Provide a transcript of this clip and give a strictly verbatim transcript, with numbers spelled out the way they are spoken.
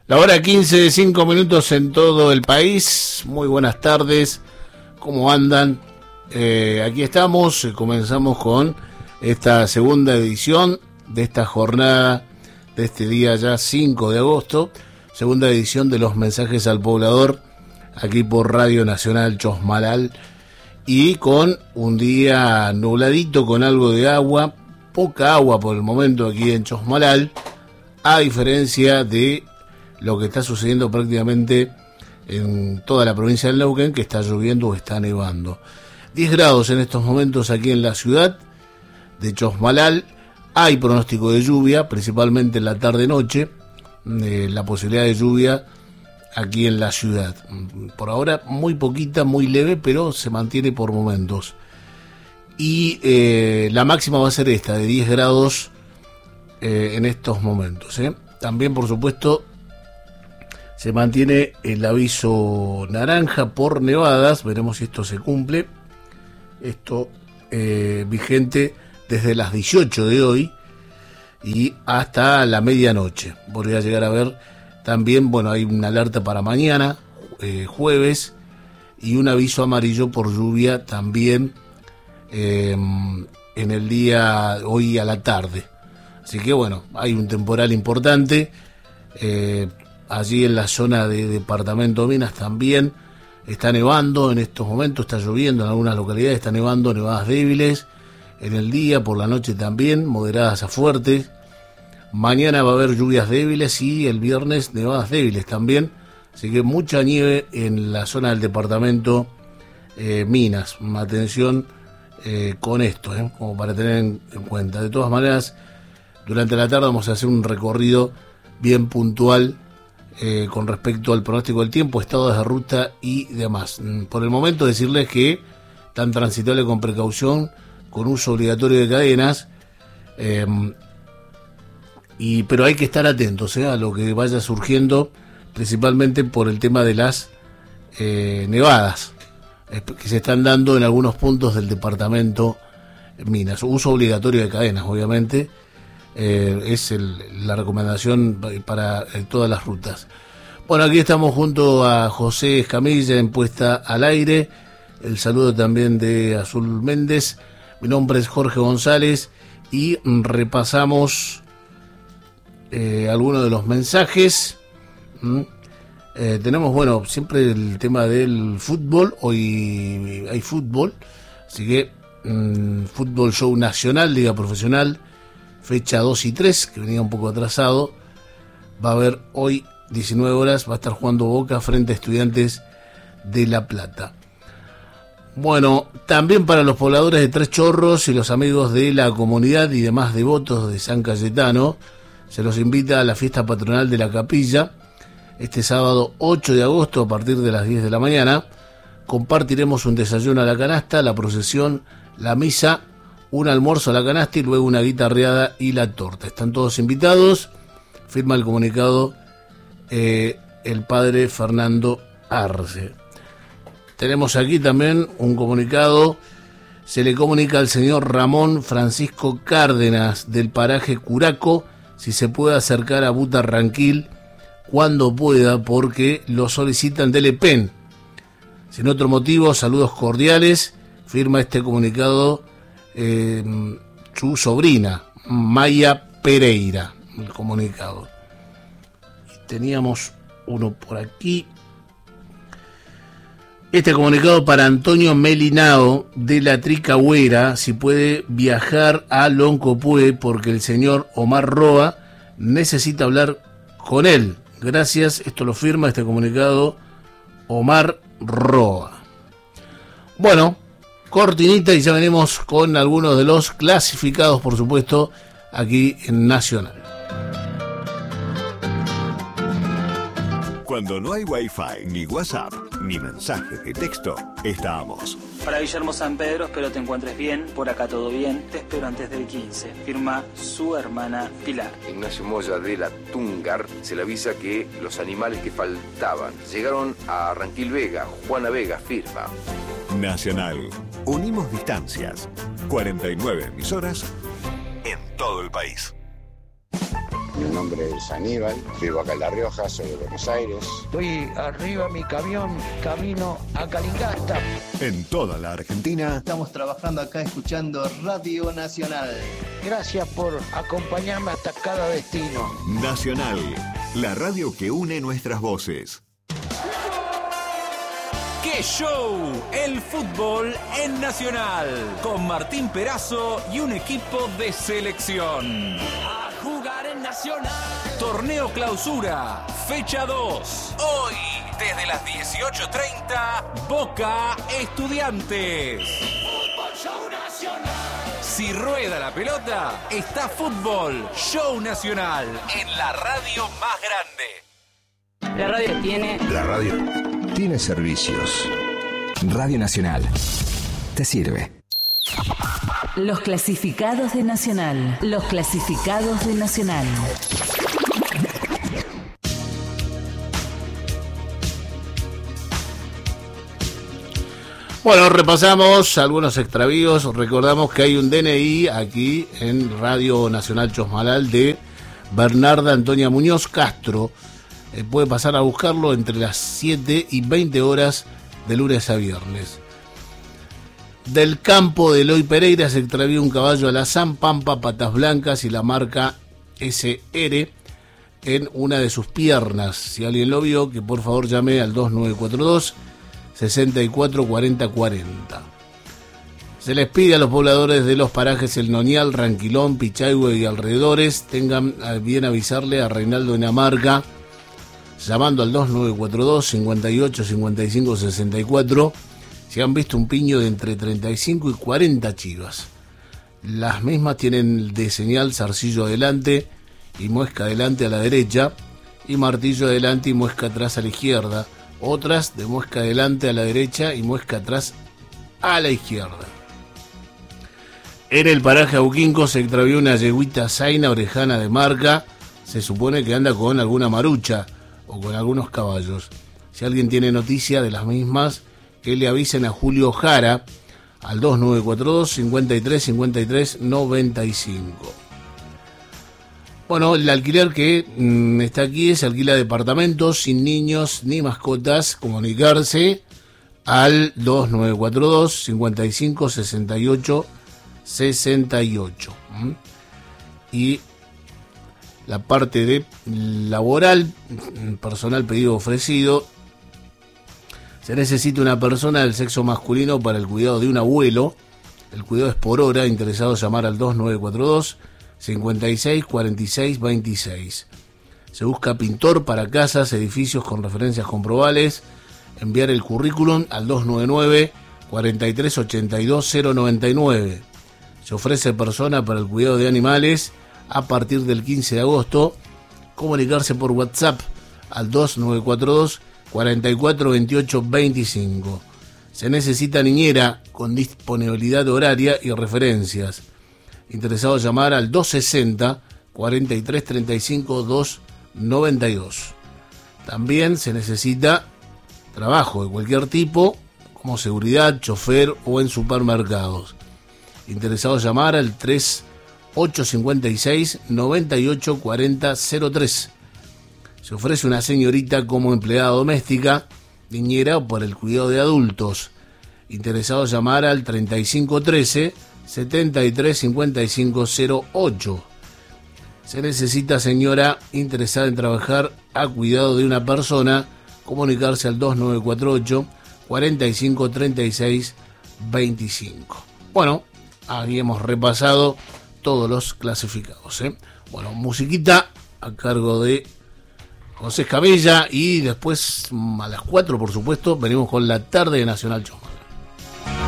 La hora quince, cinco minutos en todo el país. Muy buenas tardes. ¿Cómo andan? Eh, aquí estamos. Comenzamos con esta segunda edición de esta jornada de este día ya cinco de agosto. Segunda edición de los mensajes al poblador aquí por Radio Nacional Chosmalal. Y con un día nubladito con algo de agua. Poca agua por el momento aquí en Chosmalal. A diferencia de lo que está sucediendo prácticamente en toda la provincia del Neuquén, que está lloviendo o está nevando. diez grados en estos momentos aquí en la ciudad de Chosmalal. Hay pronóstico de lluvia, principalmente en la tarde-noche, eh, la posibilidad de lluvia aquí en la ciudad. Por ahora muy poquita, muy leve, pero se mantiene por momentos. Y eh, la máxima va a ser esta, de diez grados eh, en estos momentos. ¿eh? También, por supuesto, se mantiene el aviso naranja por nevadas. Veremos si esto se cumple. Esto eh, vigente desde las dieciocho de hoy y hasta la medianoche. Podría llegar a ver también, bueno, hay una alerta para mañana, eh, jueves, y un aviso amarillo por lluvia también eh, en el día hoy a la tarde. Así que bueno, hay un temporal importante. Eh, Allí en la zona de Departamento Minas también está nevando en estos momentos, está lloviendo en algunas localidades, está nevando, nevadas débiles en el día, por la noche también, moderadas a fuertes. Mañana va a haber lluvias débiles y el viernes nevadas débiles también, así que mucha nieve en la zona del Departamento eh, Minas. Atención eh, con esto, eh, como para tener en, en cuenta. De todas maneras, durante la tarde vamos a hacer un recorrido bien puntual Eh, con respecto al pronóstico del tiempo, estados de ruta y demás. Por el momento decirles que tan transitable con precaución, con uso obligatorio de cadenas, eh, y pero hay que estar atentos eh, a lo que vaya surgiendo, principalmente por el tema de las eh, nevadas eh, que se están dando en algunos puntos del departamento Minas. Uso obligatorio de cadenas, obviamente. Eh, es el, la recomendación para eh, todas las rutas. Bueno, aquí estamos junto a José Escamilla en Puesta al Aire. El saludo también de Azul Méndez. Mi nombre es Jorge González y repasamos eh, algunos de los mensajes. ¿Mm? Eh, tenemos, bueno, siempre el tema del fútbol. Hoy hay fútbol, así que mm, fútbol show nacional, liga profesional, fecha dos y tres, que venía un poco atrasado. Va a haber hoy diecinueve horas, va a estar jugando Boca frente a Estudiantes de La Plata. Bueno, también para los pobladores de Tres Chorros y los amigos de la comunidad y demás devotos de San Cayetano, se los invita a la fiesta patronal de la capilla, este sábado ocho de agosto a partir de las diez de la mañana. Compartiremos un desayuno a la canasta, la procesión, la misa, un almuerzo a la canasta y luego una guitarreada y la torta. Están todos invitados. Firma el comunicado eh, el padre Fernando Arce. Tenemos aquí también un comunicado. Se le comunica al señor Ramón Francisco Cárdenas del paraje Curaco si se puede acercar a Butarranquil cuando pueda, porque lo solicitan del E P E N. Sin otro motivo, saludos cordiales. Firma este comunicado Eh, su sobrina Maya Pereira, el comunicado. Y teníamos uno por aquí, este comunicado para Antonio Melinao de la Tricagüera, si puede viajar a Loncopué porque el señor Omar Roa necesita hablar con él. Gracias. Esto lo firma este comunicado Omar Roa. Bueno, cortinita y ya venimos con algunos de los clasificados, por supuesto, aquí en Nacional. Cuando no hay Wi-Fi, ni WhatsApp, ni mensajes de texto, estamos. Para Guillermo San Pedro, espero te encuentres bien, por acá todo bien, te espero antes del quince. Firma su hermana Pilar. Ignacio Moya de la Tungar se le avisa que los animales que faltaban llegaron a Ranquil Vega. Juana Vega firma. Nacional. Unimos distancias. cuarenta y nueve emisoras en todo el país. Mi nombre es Aníbal, vivo acá en La Rioja, soy de Buenos Aires. Estoy arriba mi camión, camino a Calingasta. En toda la Argentina. Estamos trabajando acá escuchando Radio Nacional. Gracias por acompañarme hasta cada destino. Nacional, la radio que une nuestras voces. ¡Qué show! El fútbol en Nacional, con Martín Perazo y un equipo de selección. A jugar en Nacional. Torneo Clausura, fecha dos. Hoy, desde las dieciocho treinta, Boca Estudiantes. Fútbol Show Nacional. Si rueda la pelota, está Fútbol Show Nacional en la radio más grande. La radio tiene... La radio tiene servicios. Radio Nacional. Te sirve. Los clasificados de Nacional. Los clasificados de Nacional. Bueno, repasamos algunos extravíos. Recordamos que hay un D N I aquí en Radio Nacional Chosmalal de Bernarda Antonia Muñoz Castro. Eh, puede pasar a buscarlo entre las siete y veinte horas de lunes a viernes. Del campo de Eloy Pereira se extravió un caballo alazán, pampa, patas blancas y la marca S R en una de sus piernas. Si alguien lo vio, que por favor llame al dos nueve cuatro dos, seis cuatro cuatro cero cuatro cero. Se les pide a los pobladores de los parajes El Noñal, Ranquilón, Pichahue y alrededores tengan a bien avisarle a Reinaldo Dinamarca llamando al dos nueve cuatro dos, cinco ocho, cinco cinco seis cuatro si han visto un piño de entre treinta y cinco y cuarenta chivas. Las mismas tienen de señal zarcillo adelante y muesca adelante a la derecha y martillo adelante y muesca atrás a la izquierda. Otras de muesca adelante a la derecha y muesca atrás a la izquierda. En el paraje Auquinco se extravió una yeguita zaina orejana de marca. Se supone que anda con alguna marucha o con algunos caballos. Si alguien tiene noticia de las mismas, que le avisen a Julio Jara al dos nueve cuatro dos, cinco tres, cinco tres, nueve cinco. Bueno, el alquiler que mmm, está aquí se alquila departamentos sin niños ni mascotas. Comunicarse al dos nueve cuatro dos, cinco cinco, seis ocho, seis ocho. ¿Mm? Y la parte de laboral, personal pedido ofrecido. Se necesita una persona del sexo masculino para el cuidado de un abuelo. El cuidado es por hora. Interesados llamar al dos nueve cuatro dos, cinco seis, cuatro seis, dos seis. Se busca pintor para casas, edificios con referencias comprobables. Enviar el currículum al dos nueve nueve, cuatro tres ocho dos, cero nueve nueve. Se ofrece persona para el cuidado de animales a partir del quince de agosto. Comunicarse por WhatsApp al dos nueve cuatro dos, cuatro cuatro, veintiocho, veinticinco. Se necesita niñera con disponibilidad horaria y referencias. Interesado llamar al dos sesenta, cuarenta y tres, treinta y cinco, doscientos noventa y dos. También se necesita trabajo de cualquier tipo, como seguridad, chofer o en supermercados. Interesado llamar al tres ocho cinco seis, nueve ocho cuatro cero cero tres. Se ofrece una señorita como empleada doméstica, niñera o por el cuidado de adultos. Interesado llamar al treinta y cinco trece, setenta y tres cincuenta y cinco cero ocho. Se necesita señora interesada en trabajar a cuidado de una persona. Comunicarse al dos nueve cuatro ocho, cuarenta y cinco, treinta y seis, veinticinco. Bueno, ahí hemos repasado todos los clasificados, ¿eh? Bueno, musiquita a cargo de José Escabella y después a las cuatro, por supuesto, venimos con la tarde de Nacional Chosmalal.